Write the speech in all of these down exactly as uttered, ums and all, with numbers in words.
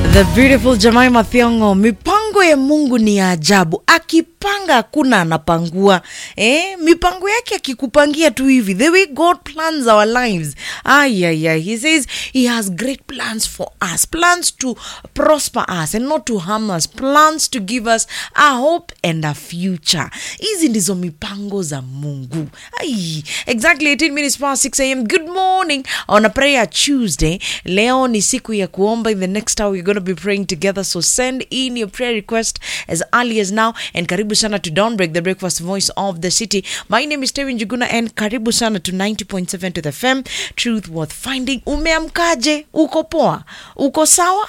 The beautiful Jemima Thiongo. Mipango ya Mungu ni ya ajabu. Akipanga hakuna anapangua. Eh, mipango yake akikupangia tu hivi. The way God plans our lives. Ay ay ay. He says he has great plans for us. Plans to prosper us and not to harm us. Plans to give us a hope and a future. Hizi ndizo mipango za Mungu. Ay, exactly eighteen minutes past six a.m. Good morning on a prayer Tuesday. Leo ni siku ya kuomba. In the next hour we're going to be praying together, so send in your prayer request as early as now. And karibu sana to Dawnbreak, the breakfast voice of the city. My name is Terry Njuguna and karibu sana to ninety point seven to the F M, truth worth finding. Umeamkaje? Uko poa? Uko sawa?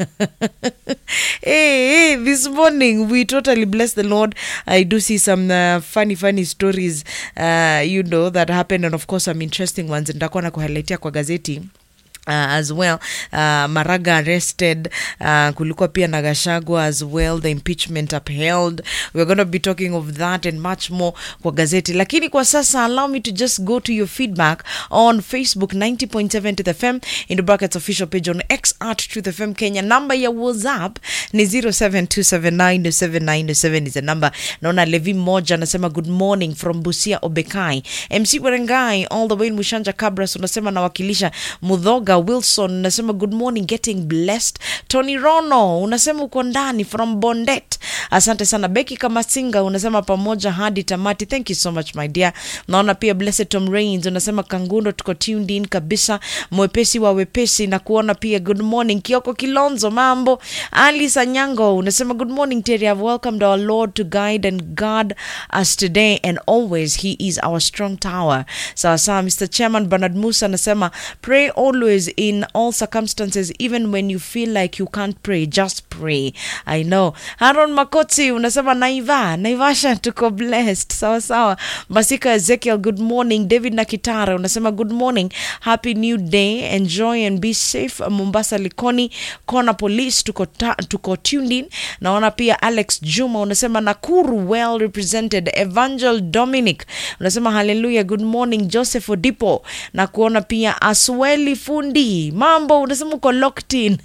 Hey, hey, this morning we totally bless the Lord. I do see some uh, funny funny stories uh, you know that happened, and of course some interesting ones. Nitakuwa na kuhighlightia kwa gazeti Uh, as well. uh, Maraga arrested, uh, kulikuwa pia na Gachagua as well, the impeachment upheld. We're going to be talking of that and much more kwa gazeti, lakini kwa sasa allow me to just go to your feedback on Facebook ninety point seven to the F M, in the brackets official page on X at Truth F M Kenya. Number ya WhatsApp ni zero seven two seven nine seven nine seven is the number. Naona Levi moja anasema good morning from Busia Obekai. M C Werengai all the way in Mushanja Cabras unasema nawakilisha Mudhoga. Wilson unasema good morning, getting blessed. Tony Rono unasema uko ndani from Bondet. Asante sana. Becky Kamasinga unasema pamoja hadi tamati. Thank you so much my dear. Naona pia Blessed Tom Rains unasema Kangundo tuko tuned in kabisa, mwepesi wa wepesi na kuona pia good morning. Kioko Kilonzo mambo. Ali Sanyango unasema good morning Terry, I've welcomed our Lord to guide and guard us today and always. He is our strong tower. Sawa sawa. Mister Chairman Bernard Musa anasema pray always in all circumstances, even when you feel like you can't pray, just pray. I know. Aaron Makoti unasema Naiva, Naivasha tuko blessed. Sawa sawa. Masika Ezekiel good morning. David Nakitara unasema good morning, happy new day, enjoy and be safe. Mombasa Likoni Kona Police tuko ta, tuko tuned in. Naona pia Alex Juma unasema Nakuru well represented. Evangel Dominic unasema hallelujah, good morning. Joseph Odipo na kuona pia Asweli Fundi mambo unasema uko locked in.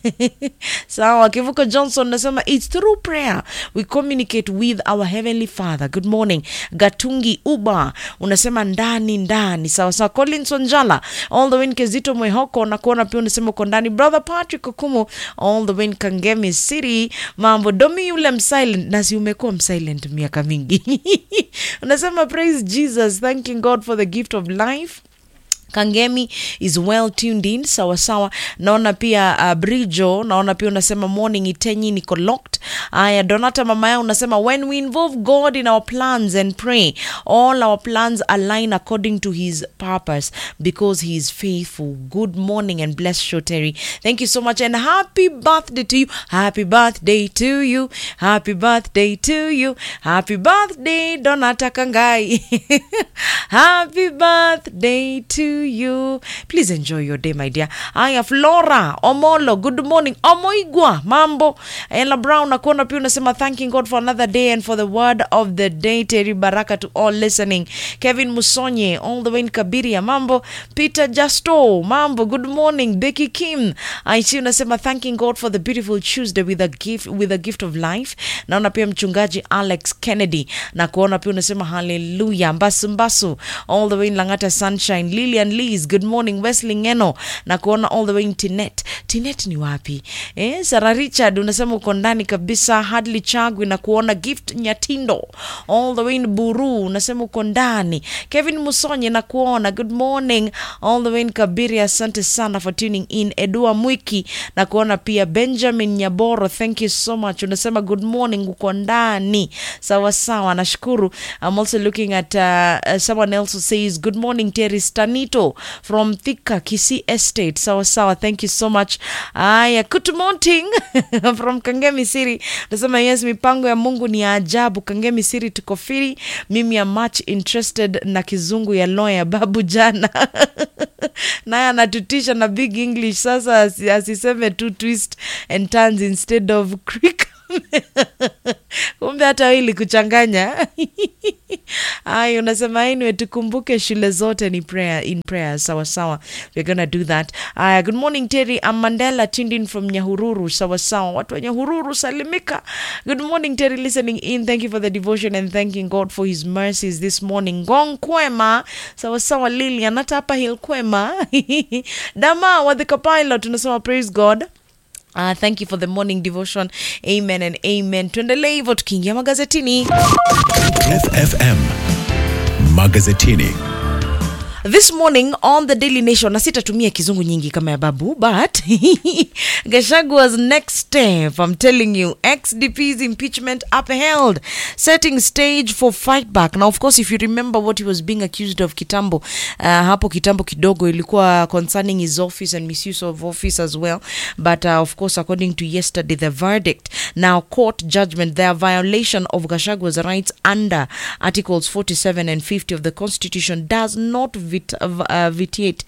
Sawa. Kivuko Johnson unasema it's through prayer we communicate with our heavenly Father. Good morning. Gatungi Uba unasema ndani ndani. Sawa sawa. Collins Onjala all the way in Kezito Mwehoko na kuona pia unasema uko ndani. Brother Patrick Okumu all the way in Kangemi City. Mambo Domi yule msilent, nasi umekuwa msilent miaka mingi. Unasema praise Jesus, thanking God for the gift of life. Kangemi is well tuned in. Sawa sawa. Naona pia uh, Brijo naona pia unasema morning Itenyi niko locked. Aya Donata Mamaya unasema when we involve God in our plans and pray, all our plans align according to his purpose because he is faithful. Good morning and bless Shoteri. Thank you so much and happy birthday to you. Happy birthday to you. Happy birthday to you. Happy birthday Donata Kangai. Happy birthday to you. Please enjoy your day my dear. Aya Flora Omolo good morning. Omoigwa mambo. Ella Brown na kuona pia unasema thanking God for another day and for the word of the day. Terry baraka to all listening. Kevin Musonye all the way in Kabiria mambo. Peter Justo mambo good morning. Becky Kim I see unasema thanking God for the beautiful Tuesday with a gift with a gift of life. Naona pia mchungaji Alex Kennedy na kuona pia unasema hallelujah. Mbasu mbasu all the way in Langata Sunshine. Lillian Lees good morning. Wesley Ngeno na kuona all the way in Tinet. Tinet ni wapi? Eh, Sarah Richard unasema uko ndani kabisa. Hadley Chagwi na kuona Gift Nyatindo all the way in Buru unasema uko ndani. Kevin Musonye na kuona good morning all the way in Kabiri. Asante sana for tuning in. Edua Mwiki na kuona pia Benjamin Nyaboro, thank you so much. Unasema good morning uko ndani. Sawa sawa, nashukuru. I'm also looking at uh, uh, someone else who says good morning Terry Stanito from Thika Kisii Estate. Sawa sawa, thank you so much. Aya good morning from Kangemi City. Nasema yes, mipango ya Mungu ni ya ajabu. Kangemi City tuko free. Mimi am much interested na kizungu ya lawyer babu jana. Naya anatutisha na big English sasa asiseme tu twist and turns instead of quick Kumbe hata ili kuchanganya. Ay, unasema anyway, tukumbuke shule zote ni prayer in prayer. Sawa sawa. We're gonna do that. Uh, good morning Terry. I'm Mandela tuned in from Nyahururu. Sawa sawa. Watu wa Nyahururu salimika. Good morning Terry, listening in. Thank you for the devotion and thanking God for his mercies this morning. Gong kwema. Sawa sawa Lilian. Hata hapa hill kwema. Dama wa the pilot tunasema praise God. Uh, thank you for the morning devotion. Amen and amen. Tuendelee hivyo tukiingia magazetini. F F M Magazetini. This morning on the Daily Nation, na sitatumia kizungu nyingi kama ya babu, but Gashagua's next step, I'm telling you, X D P's impeachment upheld, setting stage for fight back. Now, of course, if you remember what he was being accused of kitambo, uh, hapo kitambo kidogo ilikuwa concerning his office and misuse of office as well. But, uh, of course, according to yesterday, the verdict, now court judgment, their violation of Gashagua's rights under Articles forty-seven and fifty of the Constitution does not Vit, uh, vitiate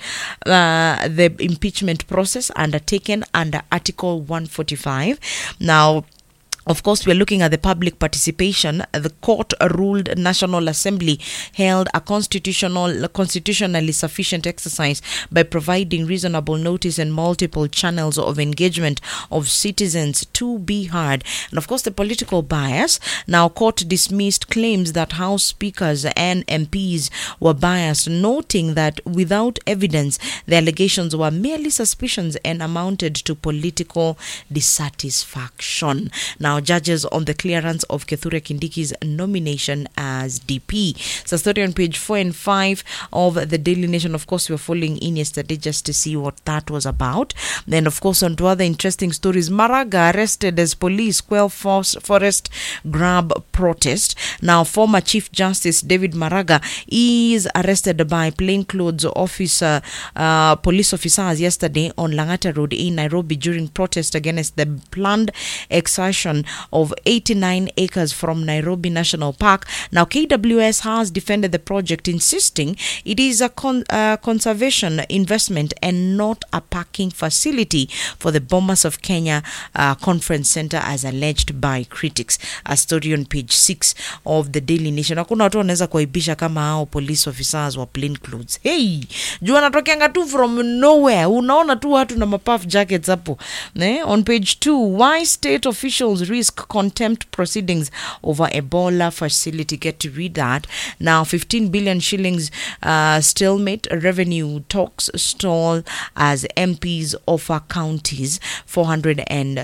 uh, the impeachment process undertaken under Article one forty-five. Now, of course, we're looking at the public participation. The court ruled National Assembly held a constitutional, constitutionally sufficient exercise by providing reasonable notice and multiple channels of engagement of citizens to be heard. And of course, the political bias. Now, court dismissed claims that House speakers and M Ps were biased, noting that without evidence, the allegations were merely suspicions and amounted to political dissatisfaction. Now, judges on the clearance of Kithure Kindiki's nomination as D P. So, story on page four and five of the Daily Nation. Of course, we were following in yesterday just to see what that was about. Then, of course, on to other interesting stories. Maraga arrested as police quell forest grab protest. Now, former Chief Justice David Maraga is arrested by plainclothes officer, uh, police officers yesterday on Langata Road in Nairobi during protest against the planned extraction of eighty-nine acres from Nairobi National Park. Now, K W S has defended the project, insisting it is a con- uh, conservation investment and not a parking facility for the Bomas of Kenya uh, Conference Center, as alleged by critics. A story on page six of the Daily Nation. Hakuna watu wanaweza kuaibisha kama hao police officers wa plain clothes. Hey, jua natokeanga tu from nowhere. Unaona tu watu na mapuff jackets hapo. Ne? On page two, why state officials risk contempt proceedings over Ebola facility. Get to read that. Now, fifteen billion shillings uh, stalemate revenue talks stall as M Ps offer counties four hundred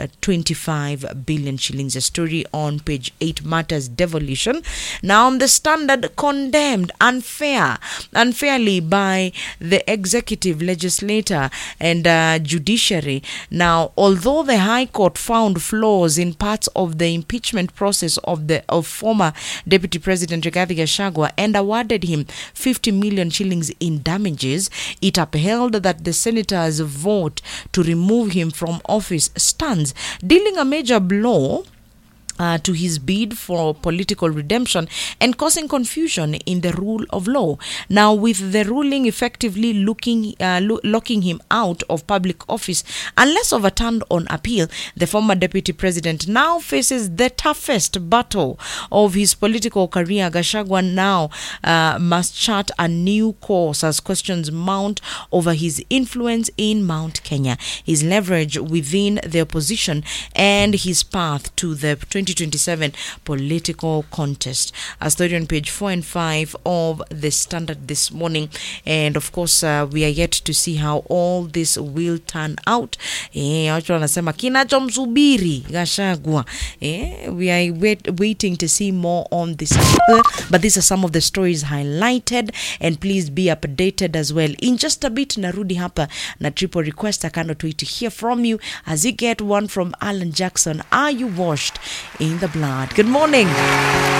twenty-five billion shillings. A story on page eight, matters devolution. Now, the Standard condemned unfair, unfairly by the executive, legislature and uh, judiciary. Now, although the High Court found flaws in parts of the impeachment process of the of former Deputy President Rigathi Gachagua and awarded him fifty million shillings in damages, it upheld that the senator's vote to remove him from office stands, dealing a major blow Uh, to his bid for political redemption and causing confusion in the rule of law. Now, with the ruling effectively looking, uh, lo- locking him out of public office, unless overturned on appeal, the former deputy president now faces the toughest battle of his political career. Gachagua now uh, must chart a new course as questions mount over his influence in Mount Kenya, his leverage within the opposition, and his path to the twenty twenty-seven political contest. A story on page four and five of the Standard this morning. And of course, uh, we are yet to see how all this will turn out. Eh, watu wanasema kinachomsubiri Gachagua. Eh, we are wait, waiting to see more on this. But these are some of the stories highlighted, and please be updated as well. In just a bit, narudi hapa na triple request. I cannot wait to hear from you as you get one from Alan Jackson. Are you washed in the blood? Good morning.